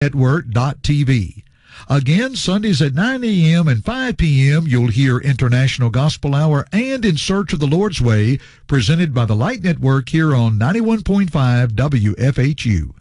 Network.tv. Again, Sundays at 9 a.m. and 5 p.m., you'll hear International Gospel Hour and In Search of the Lord's Way, presented by the Light Network here on 91.5 WFHU.